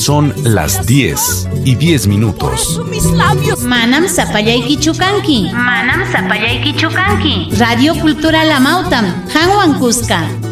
Son las 10:10. Manam sapallayki chukanki. Radio Cultural Amautam, Hanwan Cusca.